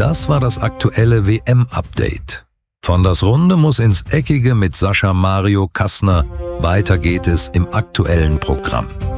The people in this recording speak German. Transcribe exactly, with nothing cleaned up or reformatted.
Das war das aktuelle W M-Update. Von das Runde muss ins Eckige mit Sascha Mario Kastner. Weiter geht es im aktuellen Programm.